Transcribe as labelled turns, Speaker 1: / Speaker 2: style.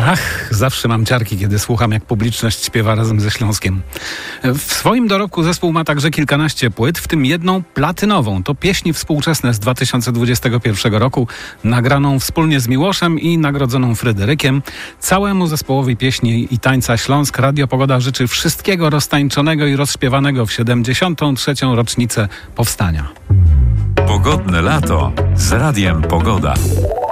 Speaker 1: Ach, zawsze mam ciarki, kiedy słucham, jak publiczność śpiewa razem ze Śląskiem. W swoim dorobku zespół ma także kilkanaście płyt, w tym jedną platynową. To pieśni współczesne z 2021 roku, nagraną wspólnie z Miłoszem i nagrodzoną Fryderykiem. Całemu zespołowi pieśni i tańca Śląsk Radio Pogoda życzy wszystkiego roztańczonego i rozśpiewanego w 73. rocznicę powstania.
Speaker 2: Pogodne lato z Radiem Pogoda.